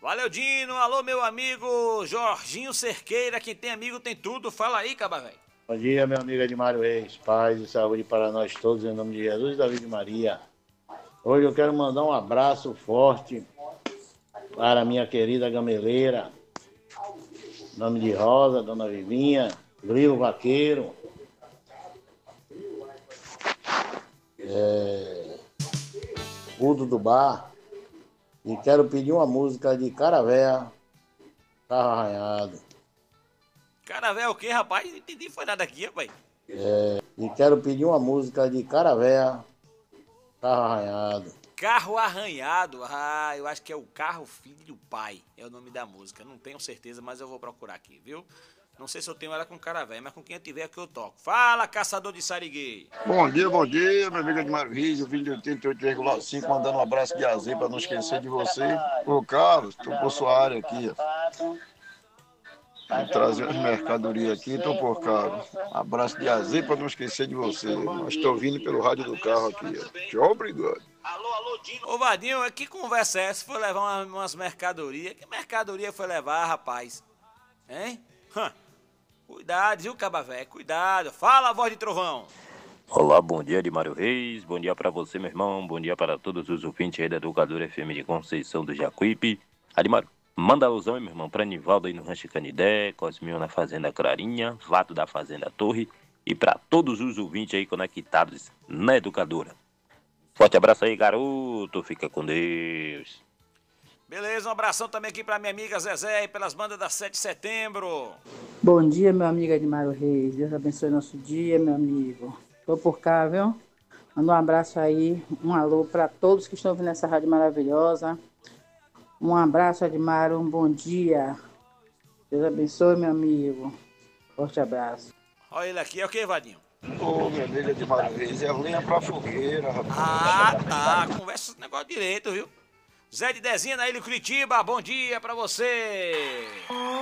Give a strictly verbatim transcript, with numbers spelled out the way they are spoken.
Valeu, Dino. Alô, meu amigo Jorginho Cerqueira. Quem tem amigo tem tudo. Fala aí, caba velho. Bom dia, meu amigo Edmário Reis. Paz e saúde para nós todos, em nome de Jesus e da Virgem Maria. Hoje eu quero mandar um abraço forte para a minha querida gameleira, nome de Rosa, Dona Vivinha, Grilo Vaqueiro, é, Udo do Bar. E quero pedir uma música de Caravéia, Carro Arranhado. Caravé o quê, rapaz? Não entendi foi nada aqui, rapaz. É, e quero pedir uma música de Caravéia, Carro Arranhado. Carro Arranhado. Ah, eu acho que é o Carro Filho do Pai. É o nome da música. Não tenho certeza, mas eu vou procurar aqui, viu? Não sei se eu tenho ela com Caravé, mas com quem eu tiver é que eu toco. Fala, caçador de sariguei. Bom dia, bom dia, meu amigo Edmário Reis, o filho de oitenta e oito vírgula cinco, mandando um abraço de azer para não esquecer de você. Ô Carlos, estou por sua área aqui, ó. Vou trazer as mercadorias aqui, estou por Carlos. Abraço de azer para não esquecer de você. Nós estou vindo pelo rádio do carro aqui, ó. Tchau, obrigado. Alô, alô, Dino. Ô, Vadinho, que conversa é essa? Foi levar umas, umas mercadorias? Que mercadoria foi levar, rapaz? Hein? Hã? Cuidado, viu, caba velho? Cuidado. Fala, voz de trovão. Olá, bom dia, Edmário Reis. Bom dia para você, meu irmão. Bom dia para todos os ouvintes aí da Educadora F M de Conceição do Jacuípe. Admário, manda alusão aí, meu irmão, para Nivaldo aí no Rancho Canidé, Cosminho na Fazenda Clarinha, Vato da Fazenda Torre e para todos os ouvintes aí conectados na Educadora. Forte abraço aí, garoto. Fica com Deus. Beleza, um abração também aqui pra minha amiga Zezé e pelas bandas da sete de setembro. Bom dia, meu amigo Edmário Reis. Deus abençoe nosso dia, meu amigo. Tô por cá, viu? Manda um abraço aí, um alô para todos que estão ouvindo essa rádio maravilhosa. Um abraço, Edmário, um bom dia. Deus abençoe, meu amigo. Forte abraço. Olha ele aqui, é o que, Vadinho? Ô, meu amigo Edmário Reis, é lenha pra fogueira, rapaz. Ah, tá. Conversa esse negócio direito, viu? Zé de Dezinha, na Ilha Curitiba, bom dia pra você.